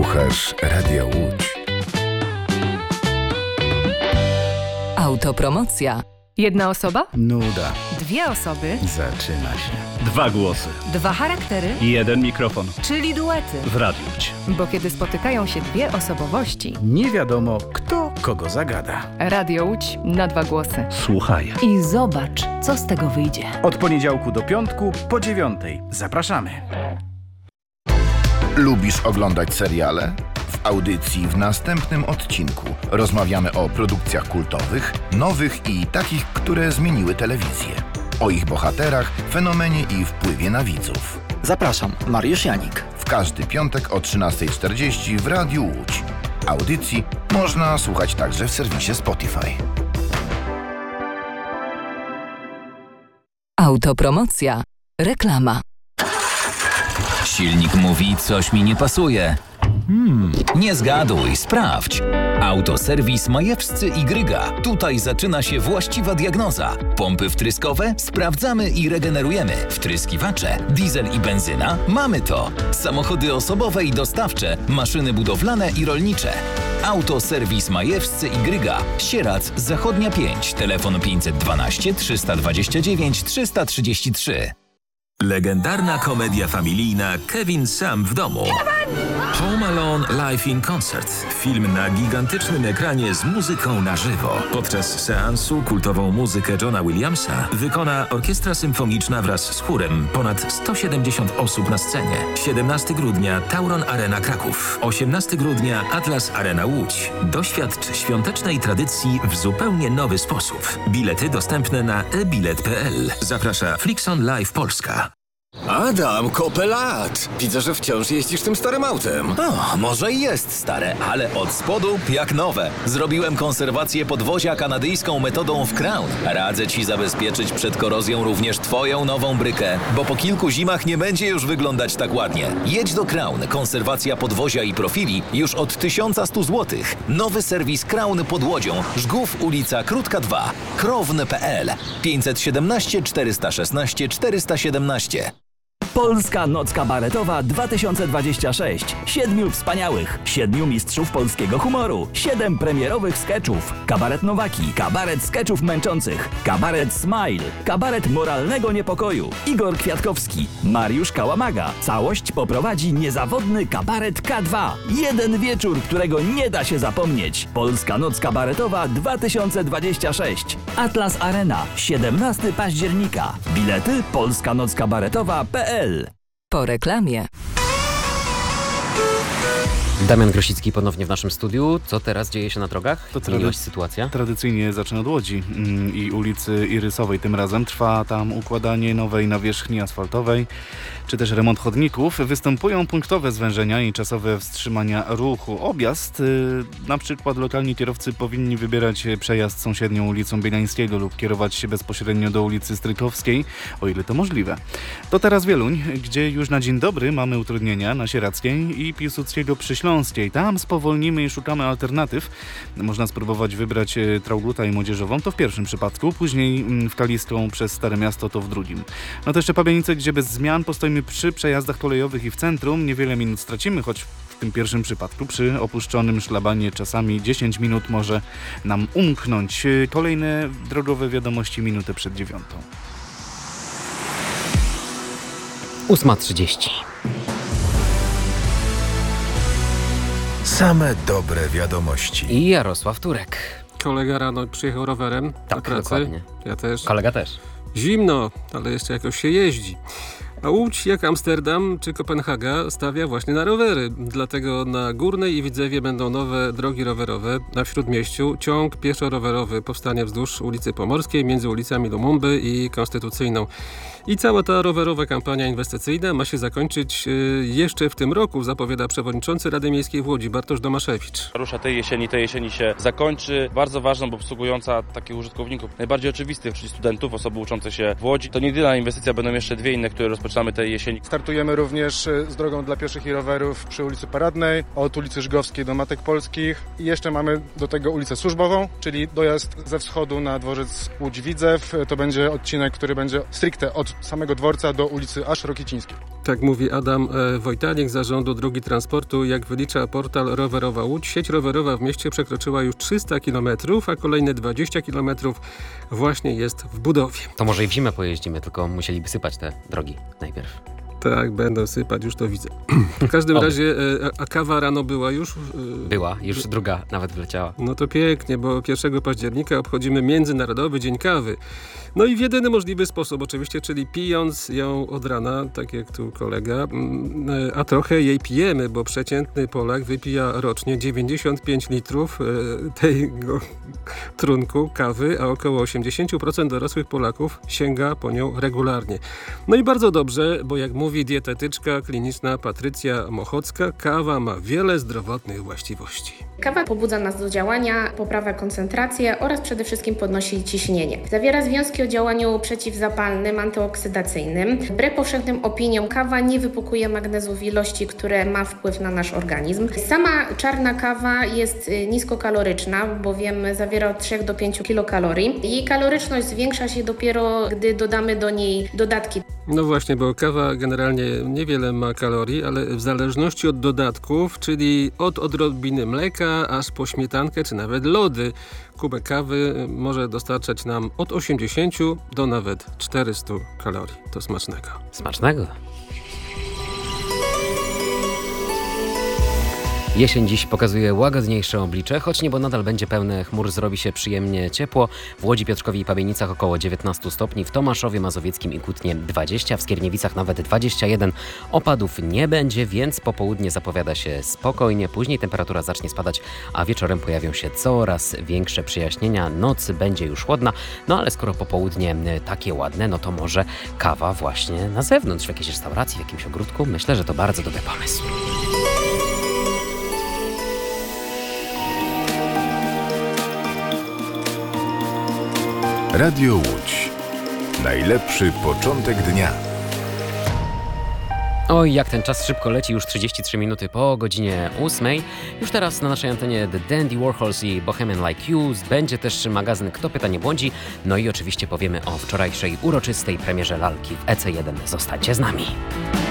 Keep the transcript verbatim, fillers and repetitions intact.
Słuchasz Radia Łódź. Autopromocja. Jedna osoba? Nuda. Dwie osoby? Zaczyna się. Dwa głosy. Dwa charaktery? Jeden mikrofon. Czyli duety. W Radiu Łódź. Bo kiedy spotykają się dwie osobowości, Nie wiadomo, kto kogo zagada. Radio Łódź na dwa głosy. Słuchaj. I zobacz, co z tego wyjdzie. Od poniedziałku do piątku po dziewiątej. Zapraszamy. Lubisz oglądać seriale? W audycji w następnym odcinku rozmawiamy o produkcjach kultowych, nowych i takich, które zmieniły telewizję. O ich bohaterach, fenomenie i wpływie na widzów. Zapraszam, Mariusz Janik. W każdy piątek o trzynasta czterdzieści w Radiu Łódź. Audycji można słuchać także w serwisie Spotify. Autopromocja. Reklama. Silnik mówi, coś mi nie pasuje. Hmm, nie zgaduj, sprawdź. Autoserwis Majewscy i Gryga. Tutaj zaczyna się właściwa diagnoza. Pompy wtryskowe? Sprawdzamy i regenerujemy. Wtryskiwacze? Diesel i benzyna? Mamy to. Samochody osobowe i dostawcze, maszyny budowlane i rolnicze. Autoserwis Majewscy i Gryga. Sierac, Zachodnia pięć. Telefon pięćset dwanaście trzysta dwadzieścia dziewięć trzysta trzydzieści trzy. Legendarna komedia familijna Kevin sam w domu. Home Alone Live in Concert. Film na gigantycznym ekranie z muzyką na żywo. Podczas seansu kultową muzykę Johna Williamsa wykona orkiestra symfoniczna wraz z chórem. Ponad sto siedemdziesiąt osób na scenie. siedemnastego grudnia Tauron Arena Kraków. osiemnastego grudnia Atlas Arena Łódź. Doświadcz świątecznej tradycji w zupełnie nowy sposób. Bilety dostępne na e bilet kropka p l. Zaprasza Flixon Live Polska. Adam, kopę lat! Widzę, że wciąż jeździsz tym starym autem. O, może i jest stare, ale od spodu jak nowe. Zrobiłem konserwację podwozia kanadyjską metodą w Crown. Radzę Ci zabezpieczyć przed korozją również Twoją nową brykę, bo po kilku zimach nie będzie już wyglądać tak ładnie. Jedź do Crown. Konserwacja podwozia i profili już od tysiąc sto złotych. Nowy serwis Crown pod Łodzią. Żgów, ulica Krótka dwa. krowny kropka p l. pięćset siedemnaście czterysta szesnaście czterysta siedemnaście. Polska Noc Kabaretowa dwa tysiące dwadzieścia sześć. Siedmiu wspaniałych, siedmiu mistrzów polskiego humoru, siedem premierowych skeczów. Kabaret Nowaki, kabaret skeczów męczących, kabaret Smile, kabaret moralnego niepokoju. Igor Kwiatkowski, Mariusz Kałamaga. Całość poprowadzi niezawodny kabaret K dwa. Jeden wieczór, którego nie da się zapomnieć. Polska Noc Kabaretowa dwa tysiące dwadzieścia sześć. Atlas Arena, siedemnastego października. Bilety polska noc kabaretowa kropka p l. Po reklamie. Damian Grosicki ponownie w naszym studiu. Co teraz dzieje się na drogach? To Zmieniła się sytuacja? Tradycyjnie zacznę od Łodzi mm, i ulicy Irysowej. Tym razem trwa tam układanie nowej nawierzchni asfaltowej, czy też remont chodników. Występują punktowe zwężenia i czasowe wstrzymania ruchu. Objazd, yy, na przykład lokalni kierowcy powinni wybierać przejazd sąsiednią ulicą Bielańskiego lub kierować się bezpośrednio do ulicy Strykowskiej, o ile to możliwe. To teraz Wieluń, gdzie już na dzień dobry mamy utrudnienia na Sieradzkiej i Piłsudskiego przy Śląskiej. Tam spowolnimy i szukamy alternatyw. Można spróbować wybrać Traugluta i Młodzieżową, to w pierwszym przypadku, później w Kaliską przez Stare Miasto, to w drugim. No to jeszcze Pabianice, gdzie bez zmian postoimy przy przejazdach kolejowych i w centrum. Niewiele minut stracimy, choć w tym pierwszym przypadku przy opuszczonym szlabanie czasami dziesięć minut może nam umknąć. Kolejne drogowe wiadomości minutę przed dziewiątą. ósma trzydzieści. Same dobre wiadomości. I Jarosław Turek. Kolega rano przyjechał rowerem tak, do pracy. Dokładnie. Ja też. Kolega też. Zimno, ale jeszcze jakoś się jeździ. A Łódź, jak Amsterdam czy Kopenhaga, stawia właśnie na rowery. Dlatego na Górnej i Widzewie będą nowe drogi rowerowe. Na Śródmieściu ciąg pieszo-rowerowy powstanie wzdłuż ulicy Pomorskiej między ulicami Lumumby i Konstytucyjną. I cała ta rowerowa kampania inwestycyjna ma się zakończyć jeszcze w tym roku, zapowiada przewodniczący Rady Miejskiej w Łodzi Bartosz Domaszewicz. Rusza tej jesieni, tej jesieni się zakończy. Bardzo ważną, bo obsługująca takich użytkowników najbardziej oczywistych, czyli studentów, osoby uczące się w Łodzi. To nie jedyna inwestycja, będą jeszcze dwie inne, które rozpoczynamy tej jesieni. Startujemy również z drogą dla pieszych i rowerów przy ulicy Paradnej, od ulicy Żgowskiej do Matek Polskich. I jeszcze mamy do tego ulicę Służbową, czyli dojazd ze wschodu na dworzec Łódź-Widzew. To będzie odcinek, który będzie stricte od samego dworca do ulicy aż Rokicińskiej. Tak mówi Adam e, Wojtaniek z Zarządu Dróg Transportu. Jak wylicza portal Rowerowa Łódź, sieć rowerowa w mieście przekroczyła już trzysta kilometrów, a kolejne dwadzieścia kilometrów właśnie jest w budowie. To może i w zimę pojeździmy, tylko musieliby sypać te drogi najpierw. Tak, będą sypać, już to widzę. W każdym razie, a kawa rano była już? Była, już druga nawet wleciała. No to pięknie, bo pierwszego października obchodzimy Międzynarodowy Dzień Kawy. No i w jedyny możliwy sposób oczywiście, czyli pijąc ją od rana, tak jak tu kolega, a trochę jej pijemy, bo przeciętny Polak wypija rocznie dziewięćdziesiąt pięć litrów tego trunku kawy, a około osiemdziesiąt procent dorosłych Polaków sięga po nią regularnie. No i bardzo dobrze, bo jak mówi dietetyczka kliniczna Patrycja Mochocka, kawa ma wiele zdrowotnych właściwości. Kawa pobudza nas do działania, poprawia koncentrację oraz przede wszystkim podnosi ciśnienie. Zawiera związki o działaniu przeciwzapalnym, antyoksydacyjnym. Wbrew powszechnym opiniom kawa nie wypukuje magnezu w ilości, które ma wpływ na nasz organizm. Sama czarna kawa jest niskokaloryczna, bowiem zawiera od trzech do pięciu kilokalorii. Jej kaloryczność zwiększa się dopiero, gdy dodamy do niej dodatki. No właśnie, bo kawa generalnie niewiele ma kalorii, ale w zależności od dodatków, czyli od odrobiny mleka, aż po śmietankę czy nawet lody, kubek kawy może dostarczać nam od osiemdziesięciu do nawet czterystu kalorii. To smacznego. Smacznego. Jesień dziś pokazuje łagodniejsze oblicze, choć niebo nadal będzie pełne chmur, zrobi się przyjemnie ciepło. W Łodzi, Piotrkowie i Kamienicach około dziewiętnaście stopni, w Tomaszowie Mazowieckim i Kutnie dwadzieścia, w Skierniewicach nawet dwadzieścia jeden. Opadów nie będzie, więc popołudnie zapowiada się spokojnie. Później temperatura zacznie spadać, a wieczorem pojawią się coraz większe przyjaśnienia. Noc będzie już chłodna, no ale skoro popołudnie takie ładne, no to może kawa właśnie na zewnątrz, w jakiejś restauracji, w jakimś ogródku. Myślę, że to bardzo dobry pomysł. Radio Łódź. Najlepszy początek dnia. Oj, jak ten czas szybko leci, już trzydzieści trzy minuty po godzinie ósmej. Już teraz na naszej antenie The Dandy Warhols i Bohemian Like You. Będzie też magazyn Kto pyta nie błądzi. No i oczywiście powiemy o wczorajszej uroczystej premierze lalki w E C jeden. Zostańcie z nami.